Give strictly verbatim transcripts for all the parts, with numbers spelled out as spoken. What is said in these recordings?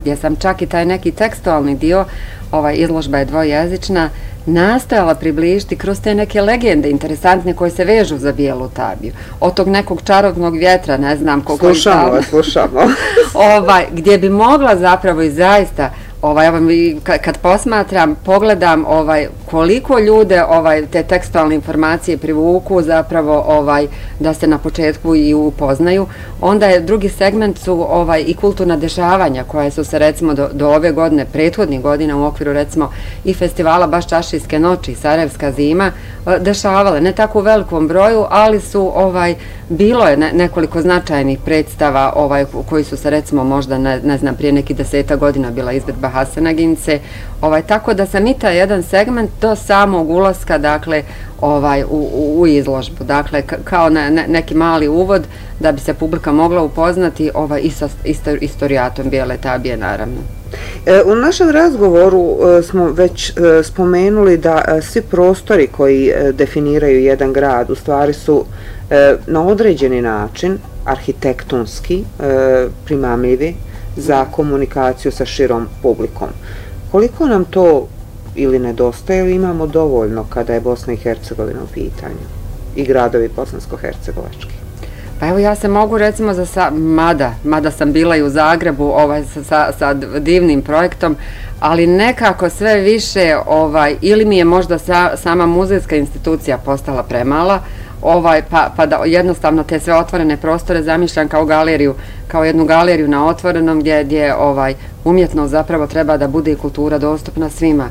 gdje sam čak i taj neki tekstualni dio, ovaj, izložba je dvojezična, nastojala približiti kroz te neke legende interesantne koje se vežu za Bijelu Tabiju. Od tog nekog čarobnog vjetra, ne znam koliko... Slušamo, slušamo. ovaj, gdje bi mogla zapravo i zaista, ovaj, kad posmatram, pogledam ovaj, koliko ljude ovaj, te tekstualne informacije privuku zapravo ovaj, da se na početku i upoznaju, onda je drugi segment su ovaj, i kulturna dešavanja koje su se recimo do, do ove godine, prethodnih godina u okviru recimo i festivala Baš Čaršijske noći i Sarajevska zima dešavale, ne tako u velikom broju, ali su ovaj, bilo je ne, nekoliko značajnih predstava ovaj, koji su se recimo možda ne, ne znam prije neki deseta godina bila izvedba Hasenagince, ovaj, tako da sam i taj jedan segment do samog ulaska dakle, ovaj, u, u, u izložbu. Dakle, kao ne, ne, neki mali uvod da bi se publika mogla upoznati ovaj, i sa istorijatom Bijele Tabije, naravno. E, u našem razgovoru e, smo već e, spomenuli da e, svi prostori koji e, definiraju jedan grad u stvari su e, na određeni način arhitektonski e, primamljivi za komunikaciju sa širom publikom. Koliko nam to ili nedostaje ili imamo dovoljno kada je Bosna i Hercegovina u pitanju i gradovi bosansko-hercegovački? Pa evo ja se mogu recimo za sa, mada, mada sam bila i u Zagrebu ovaj, sa, sa, sa divnim projektom, ali nekako sve više ovaj, ili mi je možda sa, sama muzejska institucija postala premala, ovaj, pa, pa da jednostavno te sve otvorene prostore zamišljam kao galeriju, kao jednu galeriju na otvorenom gdje, gdje ovaj, umjetnost zapravo treba da bude i kultura dostupna svima.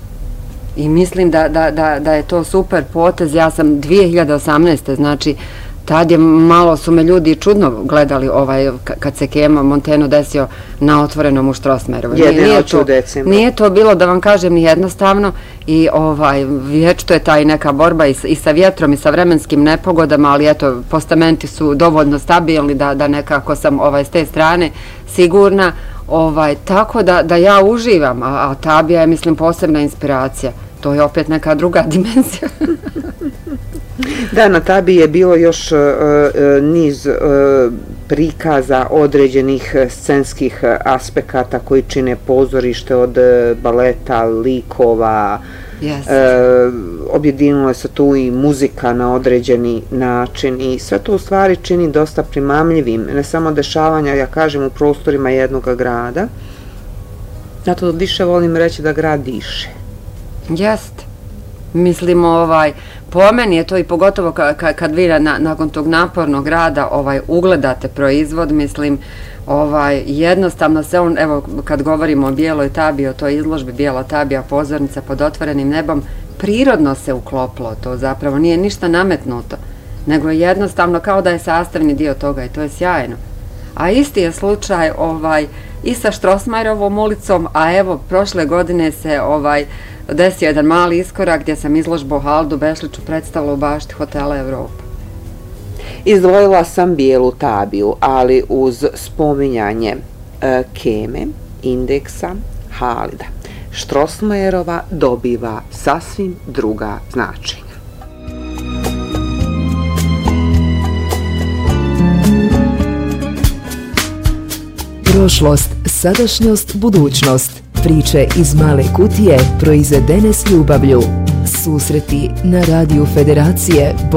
I mislim da, da, da, da je to super potez. Ja sam dvije hiljade osamnaeste. znači tad je malo su me ljudi čudno gledali ovaj, kad se Kema Monteno desio na otvorenom u Strossmayeru. Jedino ću decimo. Nije to bilo, da vam kažem, ni jednostavno i ovaj, vječito je taj neka borba i, i sa vjetrom i sa vremenskim nepogodama, ali eto, postamenti su dovoljno stabilni da, da nekako sam ovaj, s te strane sigurna. Ovaj, tako da, da ja uživam, a, a Tabija je, mislim, posebna inspiracija. To je opet neka druga dimenzija. Da, na Tabiji je bilo još uh, niz uh, prikaza određenih scenskih aspekata koji čine pozorište od baleta, likova. Yes. Uh, objedinila se tu i muzika na određeni način i sve to u stvari čini dosta primamljivim, ne samo dešavanja, ja kažem, u prostorima jednog grada. Zato više volim reći da grad diše. Jeste. Mislim, ovaj, po meni je to i pogotovo ka, ka, kad vi na, nakon tog napornog rada ovaj, ugledate proizvod, mislim, ovaj, jednostavno se on, evo, kad govorimo o Bijeloj Tabiji, o toj izložbi Bijela Tabija, pozornica pod otvorenim nebom, prirodno se uklopilo to, zapravo nije ništa nametnuto, nego je jednostavno kao da je sastavni dio toga i to je sjajno. A isti je slučaj ovaj, i sa Strossmayerovom ulicom, a evo, prošle godine se ovaj, desio jedan mali iskorak gdje sam izložbu Haldu Bešliću predstavila u bašti Hotela Evropa. Izdvojila sam Bijelu Tabiju, ali uz spominjanje e, Keme, Indeksa, Halida, Strossmayerova dobiva sasvim druga značenja. Prošlost, sadašnjost, budućnost. Priče iz male kutije proizvedene s ljubavlju. Susreti na Radiju Federacije